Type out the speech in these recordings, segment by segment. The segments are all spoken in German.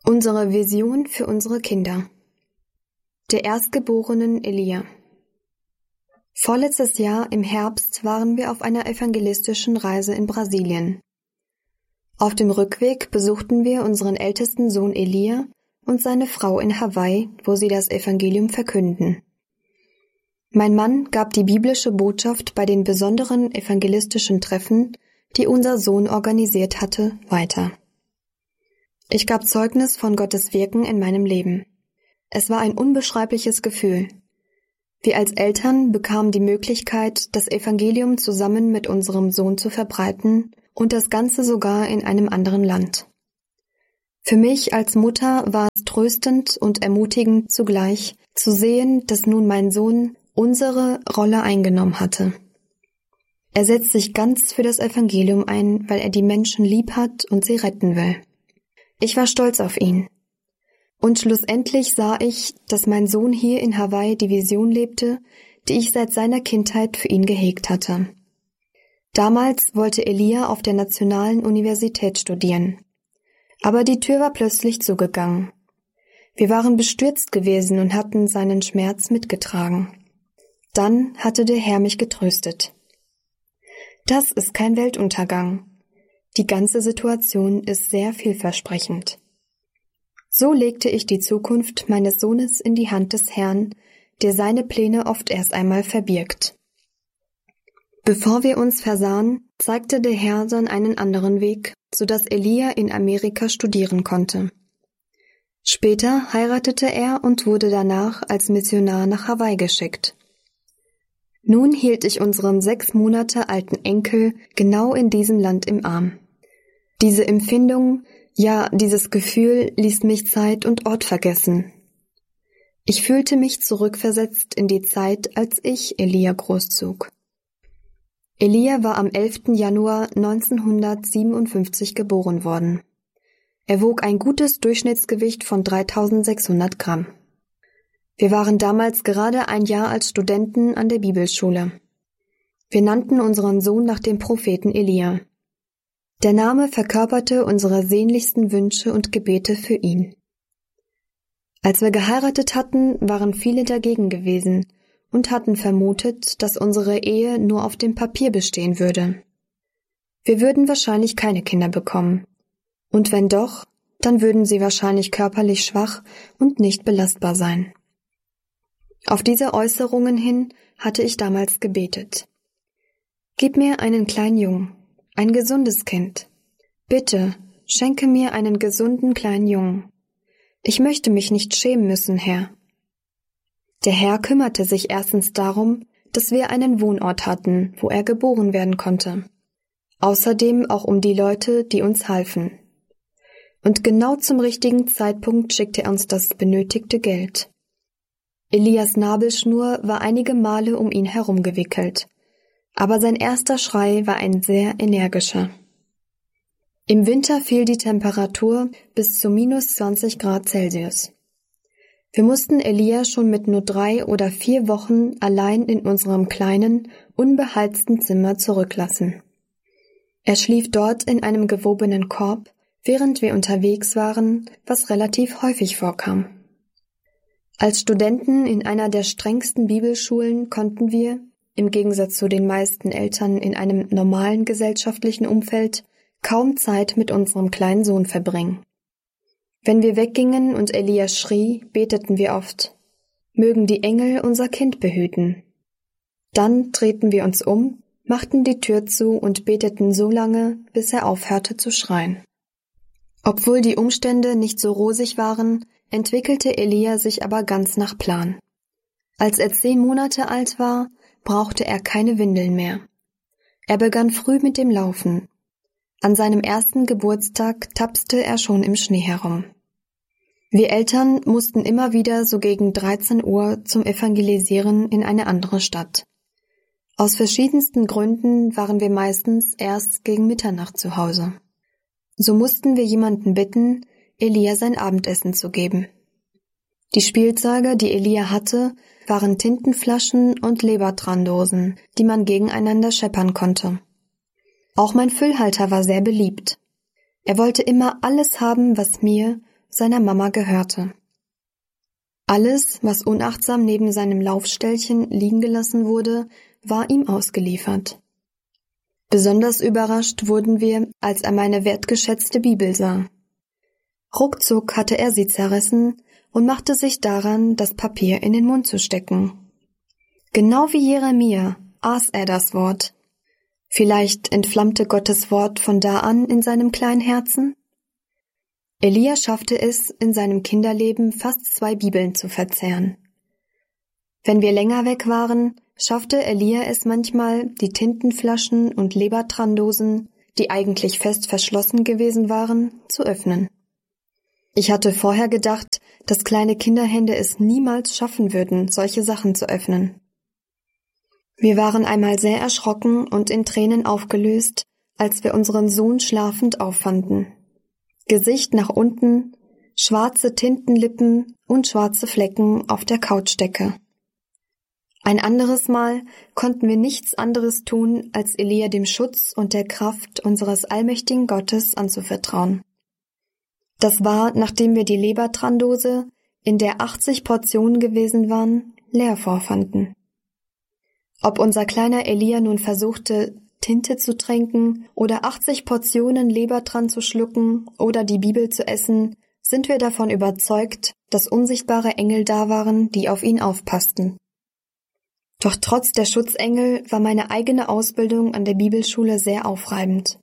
Unsere Vision für unsere Kinder. Der Erstgeborenen Elia. Vorletztes Jahr im Herbst waren wir auf einer evangelistischen Reise in Brasilien. Auf dem Rückweg besuchten wir unseren ältesten Sohn Elia und seine Frau in Hawaii, wo sie das Evangelium verkünden. Mein Mann gab die biblische Botschaft bei den besonderen evangelistischen Treffen, die unser Sohn organisiert hatte, weiter. Ich gab Zeugnis von Gottes Wirken in meinem Leben. Es war ein unbeschreibliches Gefühl. Wir als Eltern bekamen die Möglichkeit, das Evangelium zusammen mit unserem Sohn zu verbreiten und das Ganze sogar in einem anderen Land. Für mich als Mutter war es tröstend und ermutigend zugleich, zu sehen, dass nun mein Sohn unsere Rolle eingenommen hatte. Er setzt sich ganz für das Evangelium ein, weil er die Menschen lieb hat und sie retten will. Ich war stolz auf ihn. Und schlussendlich sah ich, dass mein Sohn hier in Hawaii die Vision lebte, die ich seit seiner Kindheit für ihn gehegt hatte. Damals wollte Elia auf der Nationalen Universität studieren. Aber die Tür war plötzlich zugegangen. Wir waren bestürzt gewesen und hatten seinen Schmerz mitgetragen. Dann hatte der Herr mich getröstet. Das ist kein Weltuntergang. Die ganze Situation ist sehr vielversprechend. So legte ich die Zukunft meines Sohnes in die Hand des Herrn, der seine Pläne oft erst einmal verbirgt. Bevor wir uns versahen, zeigte der Herr dann einen anderen Weg, sodass Elia in Amerika studieren konnte. Später heiratete er und wurde danach als Missionar nach Hawaii geschickt. Nun hielt ich unseren 6 Monate alten Enkel genau in diesem Land im Arm. Diese Empfindung, ja, dieses Gefühl ließ mich Zeit und Ort vergessen. Ich fühlte mich zurückversetzt in die Zeit, als ich Elia großzog. Elia war am 11. Januar 1957 geboren worden. Er wog ein gutes Durchschnittsgewicht von 3600 Gramm. Wir waren damals gerade ein Jahr als Studenten an der Bibelschule. Wir nannten unseren Sohn nach dem Propheten Elia. Der Name verkörperte unsere sehnlichsten Wünsche und Gebete für ihn. Als wir geheiratet hatten, waren viele dagegen gewesen und hatten vermutet, dass unsere Ehe nur auf dem Papier bestehen würde. Wir würden wahrscheinlich keine Kinder bekommen. Und wenn doch, dann würden sie wahrscheinlich körperlich schwach und nicht belastbar sein. Auf diese Äußerungen hin hatte ich damals gebetet. Gib mir einen kleinen Jungen. Ein gesundes Kind. Bitte, schenke mir einen gesunden kleinen Jungen. Ich möchte mich nicht schämen müssen, Herr. Der Herr kümmerte sich erstens darum, dass wir einen Wohnort hatten, wo er geboren werden konnte. Außerdem auch um die Leute, die uns halfen. Und genau zum richtigen Zeitpunkt schickte er uns das benötigte Geld. Elias Nabelschnur war einige Male um ihn herum gewickelt. Aber sein erster Schrei war ein sehr energischer. Im Winter fiel die Temperatur bis zu -20 Grad Celsius. Wir mussten Elia schon mit nur 3 oder 4 Wochen allein in unserem kleinen, unbeheizten Zimmer zurücklassen. Er schlief dort in einem gewobenen Korb, während wir unterwegs waren, was relativ häufig vorkam. Als Studenten in einer der strengsten Bibelschulen konnten wir, im Gegensatz zu den meisten Eltern in einem normalen gesellschaftlichen Umfeld, kaum Zeit mit unserem kleinen Sohn verbringen. Wenn wir weggingen und Elias schrie, beteten wir oft: Mögen die Engel unser Kind behüten. Dann drehten wir uns um, machten die Tür zu und beteten so lange, bis er aufhörte zu schreien. Obwohl die Umstände nicht so rosig waren, entwickelte Elia sich aber ganz nach Plan. Als er 10 Monate alt war, brauchte er keine Windeln mehr. Er begann früh mit dem Laufen. An seinem ersten Geburtstag tapste er schon im Schnee herum. Wir Eltern mussten immer wieder so gegen 13 Uhr zum Evangelisieren in eine andere Stadt. Aus verschiedensten Gründen waren wir meistens erst gegen Mitternacht zu Hause. So mussten wir jemanden bitten, Elia sein Abendessen zu geben. Die Spielzeuge, die Elia hatte, waren Tintenflaschen und Lebertrandosen, die man gegeneinander scheppern konnte. Auch mein Füllhalter war sehr beliebt. Er wollte immer alles haben, was mir, seiner Mama gehörte. Alles, was unachtsam neben seinem Laufställchen liegen gelassen wurde, war ihm ausgeliefert. Besonders überrascht wurden wir, als er meine wertgeschätzte Bibel sah. Ruckzuck hatte er sie zerrissen und machte sich daran, das Papier in den Mund zu stecken. Genau wie Jeremia aß er das Wort. Vielleicht entflammte Gottes Wort von da an in seinem kleinen Herzen? Elia schaffte es, in seinem Kinderleben fast 2 Bibeln zu verzehren. Wenn wir länger weg waren, schaffte Elia es manchmal, die Tintenflaschen und Lebertrandosen, die eigentlich fest verschlossen gewesen waren, zu öffnen. Ich hatte vorher gedacht, dass kleine Kinderhände es niemals schaffen würden, solche Sachen zu öffnen. Wir waren einmal sehr erschrocken und in Tränen aufgelöst, als wir unseren Sohn schlafend auffanden. Gesicht nach unten, schwarze Tintenlippen und schwarze Flecken auf der Couchdecke. Ein anderes Mal konnten wir nichts anderes tun, als Elia dem Schutz und der Kraft unseres allmächtigen Gottes anzuvertrauen. Das war, nachdem wir die Lebertrandose, in der 80 Portionen gewesen waren, leer vorfanden. Ob unser kleiner Elia nun versuchte, Tinte zu tränken oder 80 Portionen Lebertran zu schlucken oder die Bibel zu essen, sind wir davon überzeugt, dass unsichtbare Engel da waren, die auf ihn aufpassten. Doch trotz der Schutzengel war meine eigene Ausbildung an der Bibelschule sehr aufreibend.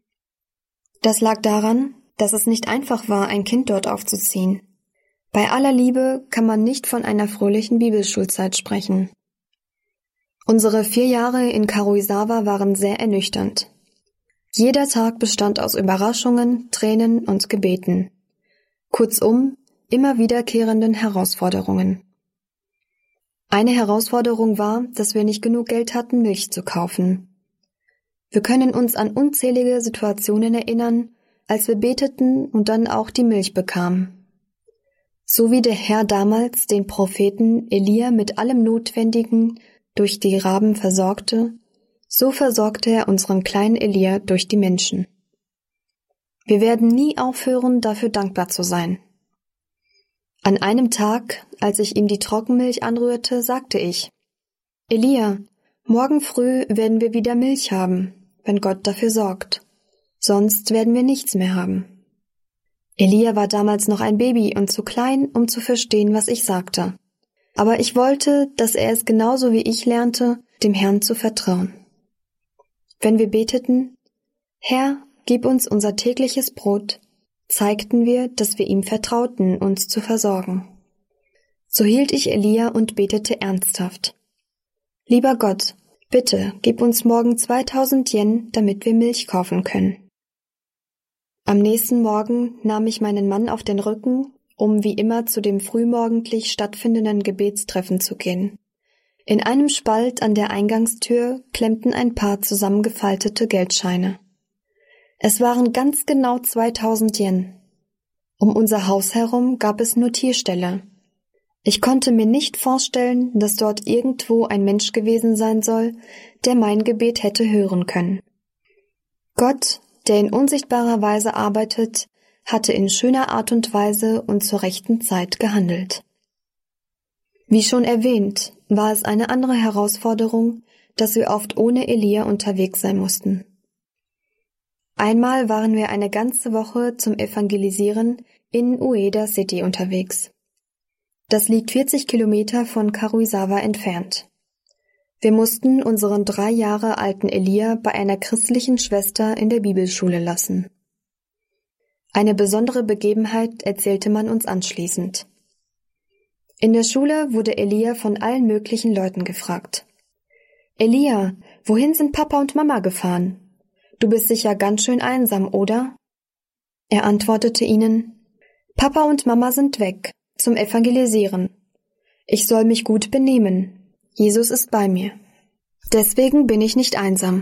Das lag daran, dass es nicht einfach war, ein Kind dort aufzuziehen. Bei aller Liebe kann man nicht von einer fröhlichen Bibelschulzeit sprechen. Unsere 4 Jahre in Karuizawa waren sehr ernüchternd. Jeder Tag bestand aus Überraschungen, Tränen und Gebeten. Kurzum, immer wiederkehrenden Herausforderungen. Eine Herausforderung war, dass wir nicht genug Geld hatten, Milch zu kaufen. Wir können uns an unzählige Situationen erinnern, als wir beteten und dann auch die Milch bekamen. So wie der Herr damals den Propheten Elia mit allem Notwendigen durch die Raben versorgte, so versorgte er unseren kleinen Elia durch die Menschen. Wir werden nie aufhören, dafür dankbar zu sein. An einem Tag, als ich ihm die Trockenmilch anrührte, sagte ich: Elia, morgen früh werden wir wieder Milch haben, wenn Gott dafür sorgt. Sonst werden wir nichts mehr haben. Elia war damals noch ein Baby und zu klein, um zu verstehen, was ich sagte. Aber ich wollte, dass er es genauso wie ich lernte, dem Herrn zu vertrauen. Wenn wir beteten, Herr, gib uns unser tägliches Brot, zeigten wir, dass wir ihm vertrauten, uns zu versorgen. So hielt ich Elia und betete ernsthaft. Lieber Gott, bitte gib uns morgen 2000 Yen, damit wir Milch kaufen können. Am nächsten Morgen nahm ich meinen Mann auf den Rücken, um wie immer zu dem frühmorgendlich stattfindenden Gebetstreffen zu gehen. In einem Spalt an der Eingangstür klemmten ein paar zusammengefaltete Geldscheine. Es waren ganz genau 2000 Yen. Um unser Haus herum gab es nur Tierställe. Ich konnte mir nicht vorstellen, dass dort irgendwo ein Mensch gewesen sein soll, der mein Gebet hätte hören können. Gott, der in unsichtbarer Weise arbeitet, hatte in schöner Art und Weise und zur rechten Zeit gehandelt. Wie schon erwähnt, war es eine andere Herausforderung, dass wir oft ohne Elia unterwegs sein mussten. Einmal waren wir eine ganze Woche zum Evangelisieren in Ueda City unterwegs. Das liegt 40 Kilometer von Karuizawa entfernt. Wir mussten unseren 3 Jahre alten Elia bei einer christlichen Schwester in der Bibelschule lassen. Eine besondere Begebenheit erzählte man uns anschließend. In der Schule wurde Elia von allen möglichen Leuten gefragt. Elia, wohin sind Papa und Mama gefahren? Du bist sicher ganz schön einsam, oder? Er antwortete ihnen, Papa und Mama sind weg, zum Evangelisieren. Ich soll mich gut benehmen. Jesus ist bei mir. Deswegen bin ich nicht einsam.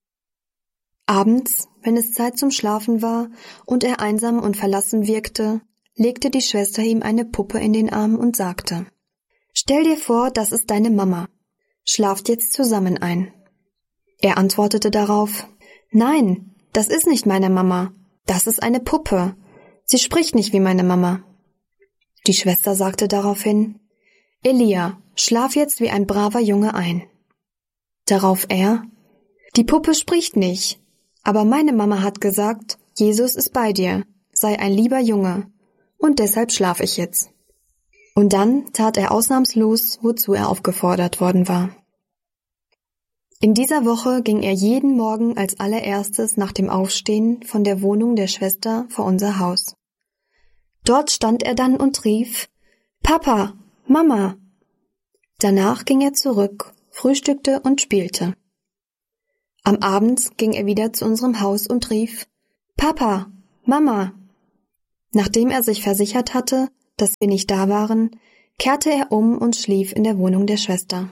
Abends, wenn es Zeit zum Schlafen war und er einsam und verlassen wirkte, legte die Schwester ihm eine Puppe in den Arm und sagte, Stell dir vor, das ist deine Mama. Schlaft jetzt zusammen ein. Er antwortete darauf, Nein, das ist nicht meine Mama. Das ist eine Puppe. Sie spricht nicht wie meine Mama. Die Schwester sagte daraufhin, Elia, schlaf jetzt wie ein braver Junge ein. Darauf er, die Puppe spricht nicht, aber meine Mama hat gesagt, Jesus ist bei dir, sei ein lieber Junge, und deshalb schlaf ich jetzt. Und dann tat er ausnahmslos, wozu er aufgefordert worden war. In dieser Woche ging er jeden Morgen als allererstes nach dem Aufstehen von der Wohnung der Schwester vor unser Haus. Dort stand er dann und rief, Papa, Mama. Danach ging er zurück, frühstückte und spielte. Am Abend ging er wieder zu unserem Haus und rief, Papa, Mama. Nachdem er sich versichert hatte, dass wir nicht da waren, kehrte er um und schlief in der Wohnung der Schwester.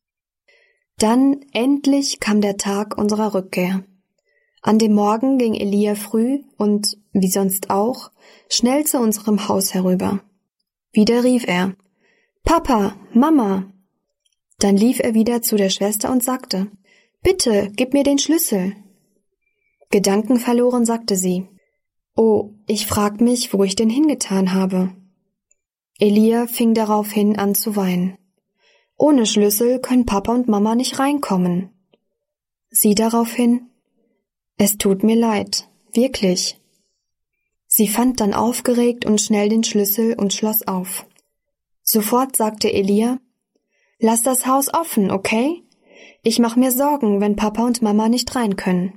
Dann endlich kam der Tag unserer Rückkehr. An dem Morgen ging Elia früh und, wie sonst auch, schnell zu unserem Haus herüber. Wieder rief er, Papa, Mama. Dann lief er wieder zu der Schwester und sagte, Bitte, gib mir den Schlüssel. Gedankenverloren sagte sie, Oh, ich frag mich, wo ich den hingetan habe. Elia fing daraufhin an zu weinen. Ohne Schlüssel können Papa und Mama nicht reinkommen. Sie daraufhin, Es tut mir leid, wirklich. Sie fand dann aufgeregt und schnell den Schlüssel und schloss auf. Sofort sagte Elia, Lass das Haus offen, okay? Ich mach mir Sorgen, wenn Papa und Mama nicht rein können.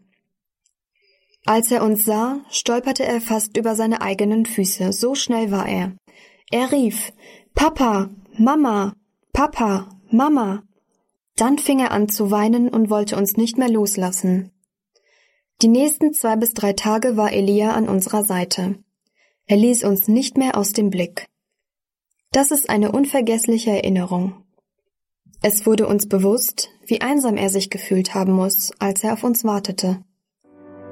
Als er uns sah, stolperte er fast über seine eigenen Füße, so schnell war er. Er rief, Papa, Mama, Papa, Mama. Dann fing er an zu weinen und wollte uns nicht mehr loslassen. Die nächsten 2 bis 3 Tage war Elia an unserer Seite. Er ließ uns nicht mehr aus dem Blick. Das ist eine unvergessliche Erinnerung. Es wurde uns bewusst, wie einsam er sich gefühlt haben muss, als er auf uns wartete.